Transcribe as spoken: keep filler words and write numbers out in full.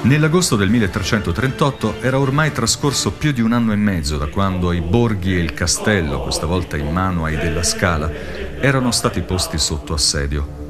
Nell'agosto del milletrecentotrentotto era ormai trascorso più di un anno e mezzo da quando i borghi e il castello, questa volta in mano ai Della Scala, erano stati posti sotto assedio.